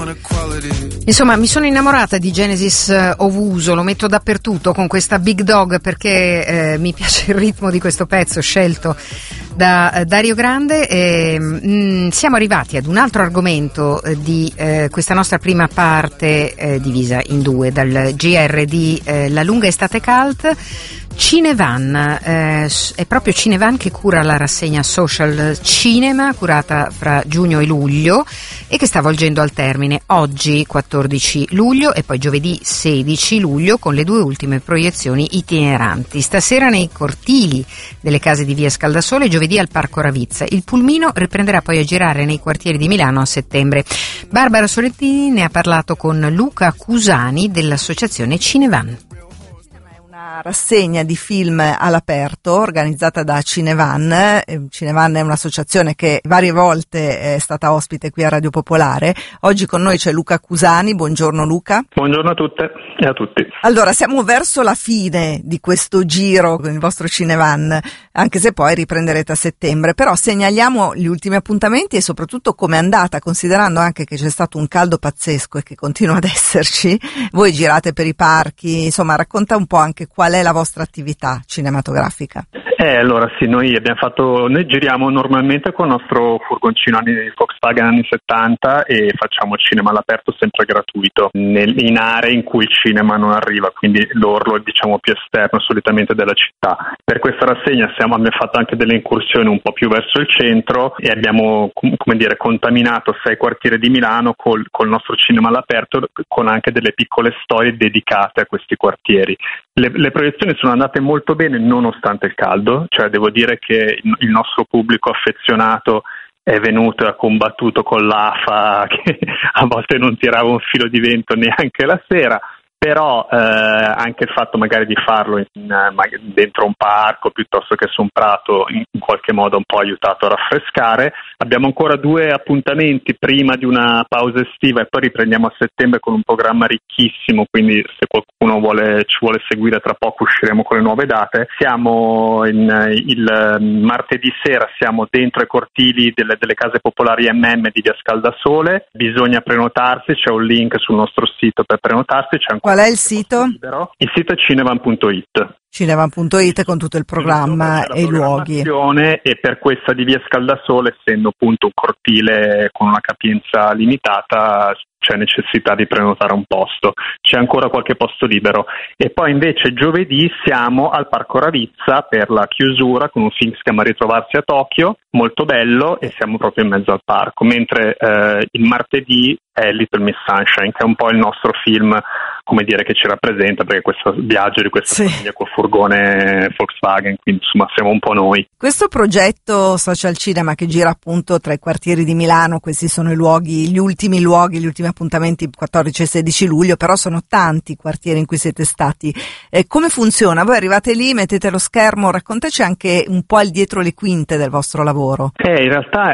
Insomma, mi sono innamorata di Genesis Owusu, lo metto dappertutto con questa Big Dog perché mi piace il ritmo di questo pezzo scelto da Dario Grande. Siamo arrivati ad un altro argomento di questa nostra prima parte divisa in due dal GR di La lunga estate cult. Cinevan, è proprio Cinevan che cura la rassegna Social Cinema, curata fra giugno e luglio e che sta volgendo al termine oggi 14 luglio e poi giovedì 16 luglio con le due ultime proiezioni itineranti. Stasera nei cortili delle case di via Scaldasole e giovedì al Parco Ravizza. Il pulmino riprenderà poi a girare nei quartieri di Milano a settembre. Barbara Solettini ne ha parlato con Luca Cusani dell'associazione Cinevan. Rassegna di film all'aperto organizzata da Cinevan. Cinevan è un'associazione che varie volte è stata ospite qui a Radio Popolare. Oggi con noi c'è Luca Cusani. Buongiorno Luca. Buongiorno a tutte e a tutti. Allora, siamo verso la fine di questo giro con il vostro Cinevan, anche se poi riprenderete a settembre, però segnaliamo gli ultimi appuntamenti e soprattutto com'è andata, considerando anche che c'è stato un caldo pazzesco e che continua ad esserci. Voi girate per i parchi, insomma, racconta un po' anche qual è la vostra attività cinematografica. Allora sì, noi giriamo normalmente con il nostro furgoncino Volkswagen anni 70 e facciamo cinema all'aperto sempre gratuito in aree in cui il cinema non arriva, quindi l'orlo diciamo più esterno solitamente della città. Per questa rassegna abbiamo fatto anche delle incursioni un po' più verso il centro e abbiamo contaminato 6 quartieri di Milano col nostro cinema all'aperto, con anche delle piccole storie dedicate a questi quartieri. Le proiezioni sono andate molto bene nonostante il caldo, cioè devo dire che il nostro pubblico affezionato è venuto e ha combattuto con l'AFA che a volte non tirava un filo di vento neanche la sera, però anche il fatto magari di farlo dentro un parco piuttosto che su un prato in qualche modo un po' aiutato a raffrescare. Abbiamo ancora 2 appuntamenti prima di una pausa estiva e poi riprendiamo a settembre con un programma ricchissimo, quindi se qualcuno ci vuole seguire tra poco usciremo con le nuove date. Siamo il martedì sera, siamo dentro ai cortili delle case popolari di via Scaldasole, bisogna prenotarsi, c'è un link sul nostro sito per prenotarsi. Qual è il sito? Il sito è cinevan.it. Cinevan.it con tutto il programma e i luoghi. E per questa di via Scaldasole, essendo appunto un cortile con una capienza limitata, c'è necessità di prenotare un posto. C'è ancora qualche posto libero. E poi invece giovedì siamo al Parco Ravizza per la chiusura con un film che si chiama Ritrovarsi a Tokyo, molto bello, e siamo proprio in mezzo al parco. Mentre il martedì è Little Miss Sunshine, che è un po' il nostro film, che ci rappresenta, perché questo viaggio di questa famiglia col furgone Volkswagen, quindi insomma siamo un po' noi. Questo progetto Social Cinema che gira appunto tra i quartieri di Milano, questi sono gli ultimi appuntamenti 14 e 16 luglio, però sono tanti i quartieri in cui siete stati. Come funziona? Voi arrivate lì, mettete lo schermo, raccontaci anche un po' il dietro le quinte del vostro lavoro. In realtà